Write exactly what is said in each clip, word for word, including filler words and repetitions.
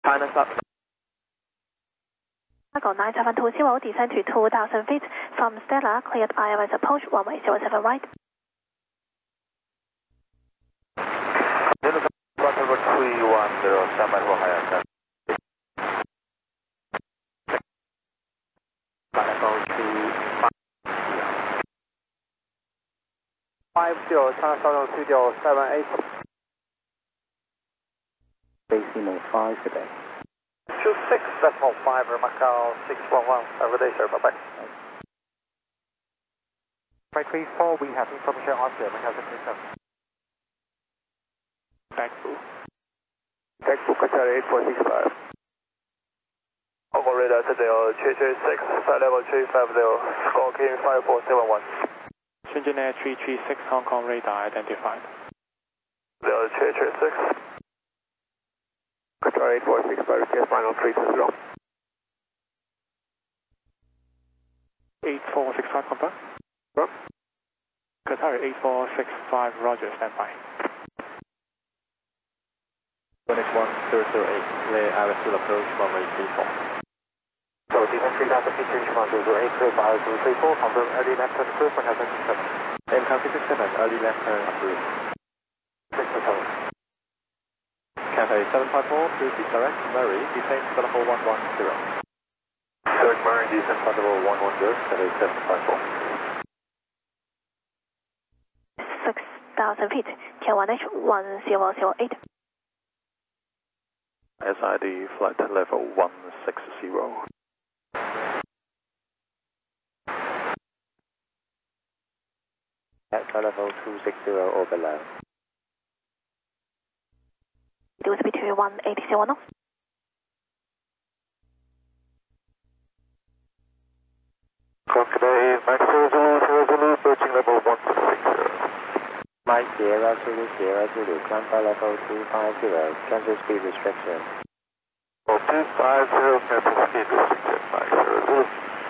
China South. Cargo nine seven two zero, descend to two thousand feet from Stella, cleared I L S approach, runway zero seven right. Contour three one zero, seven for higher. Five zero, China Southern two zero seven eight. Decimal five today. Two six decimal five, Macau six one one. Have a good day, sir. Bye bye. Right three four, we have information on here. Macau six seven. Backbook. Backbook, Qatar eight four six five. Hong Kong radar today, three three six, flight level three five zero, score King five four seven one. Shenzhen Air three three six, Hong Kong radar identified. zero three three six. Qatar eight four six five, request final three two zero. eight four six five, confirm. Confirm. Qatar eight four six five, roger, standby. one X one zero zero eight, clear I L S to approach, runway three four. So, descend three thousand feet, change one zero zero eight, clear by zero three four, confirm early left turn approved, Macau six seven. Macau six seven, early left turn approved. six seven. Cathay seven five four, proceed direct, Murray, descend to level one one zero. Third Murray, descend to level one one zero, Cathay seven five four. six thousand feet, K one H one zero zero eight. S I D flight level one six zero. At level two six zero or below. It was between one eighty knots. Cockney, Mike zero zero zero zero, approaching level one six zero. Mike Sierra Zulu Sierra Zulu, climb by level two five zero, cancel speed restriction. Level two five zero, cancel speed restriction, Mike zero zero.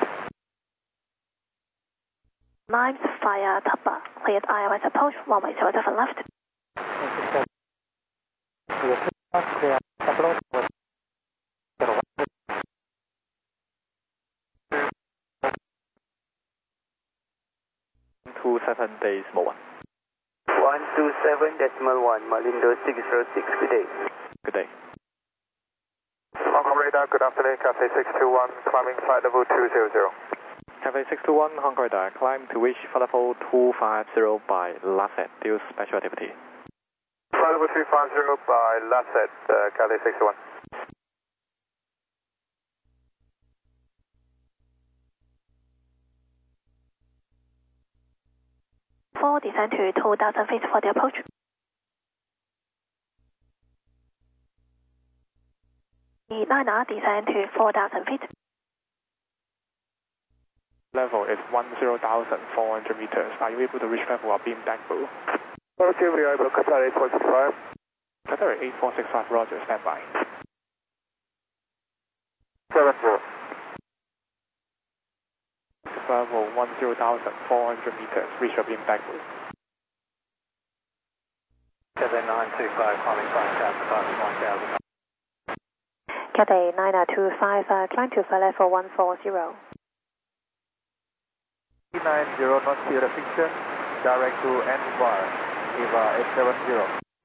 Nimes via Tapa, cleared I L S approach, runway zero seven left. two seven decimal one. one two seven decimal one, Malindo six zero six, good day. Good day. Hong Kong radar, good afternoon, Cathay six two one, climbing flight level two zero zero. Cathay six two one, Hong Kong radar, climb to reach flight level two five zero by Lasset, due special activity. Flight level two five zero by Lasset, uh, Cathay six two one. four, descend to two thousand feet for the approach. Niner, descend to four thousand feet. Level is ten thousand four hundred meters. Are you able to reach level of beam backbow? Okay, we are able to Qatar eight four six five. Qatar eight four six five, roger, standby. seven zero. Level ten thousand four hundred meters, reach your beam backbow. Cathay nine two five, climbing five thousand five one thousand. Cathay nine two five, uh, climb to flight level one four zero. nine zero, not clear the fiction, direct to N one, Eva eight seven zero.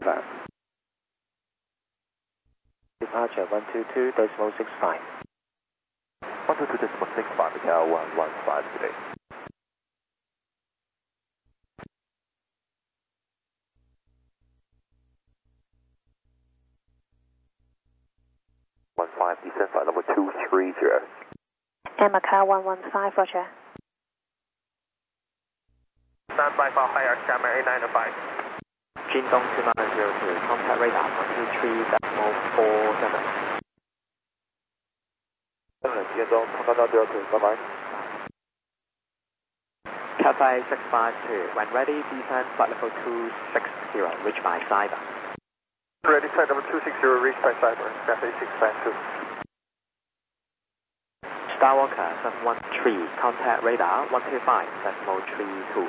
Departure one two two decimal six five. one two two decimal six five, Macau one one five today. one five, descent flight level two three zero. And Macau one one five, roger. Stand by for higher, camera eight nine five. Jingdong two nine zero two, contact radar one two three decimal four seven. 时间中，通道到六two，拜拜。 Cathay six five two, when ready, descend flight level two six zero, reach by Cyber. Ready, flight level two six zero, reach by Cyber, Cathay six five two. Skywalker seven one three, contact radar one two five decimal three two.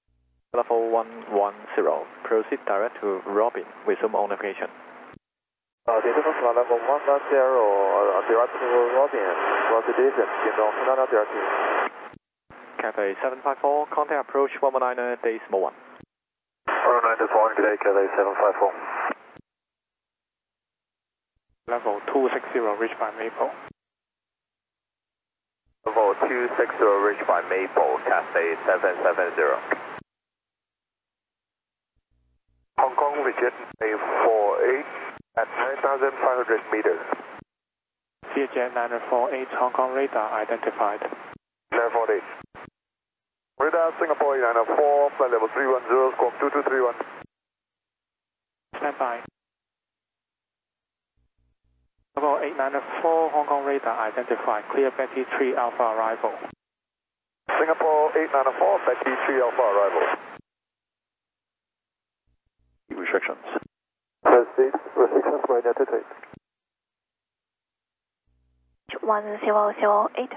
Level one one zero, proceed direct to Robin, resume on navigation. Uh, the international flight level one nine zero, uh, direct to Robin, Roger Jason, Jindong, Canada direct to. Cathay seven five four, contact approach one one nine decimal one. one nine decimal one, good day, Cathay seven five four. Level two six zero, reached by Maple. Level two six zero, reached by Maple, Cathay seven seven zero. Hong Kong Rigid A four eight at nine thousand five hundred meters. Vietjet nine four eight, Hong Kong radar identified. nine four eight. Radar Singapore nine four, flight level three one zero, squawk two two three one. Stand by. Level eight nine four, Hong Kong radar identified. Clear Betty three Alpha arrival. Singapore eight nine four, Betty three Alpha arrival. Restrictions. Proceed. Restrictions right now to take. one zero zero eight.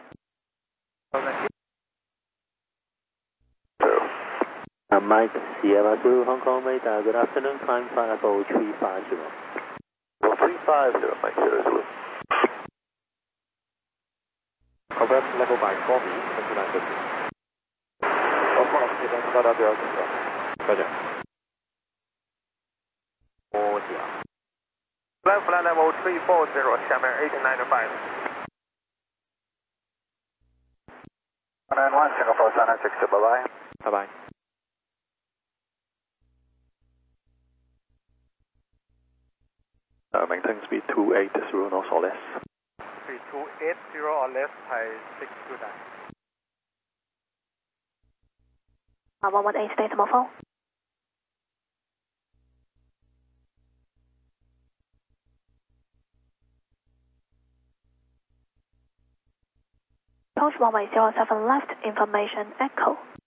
Uh, Mike Sierra two, Hong Kong radar, good afternoon, climb flight level three five zero. three five zero, Mike Sierra Zulu. Convert level by Coffee, twenty-nine fifty. Hong Kong, Canada direct to. Roger. Flight flight level three four zero, Xiamen eight nine five. one nine one, Singapore China six, bye-bye. Bye-bye. Uh, maintain speed two eight zero knots or less. Speed two eight zero or less, Thai six two nine. Uh, one one eight decimal four. Approach one one zero seven left, information echo.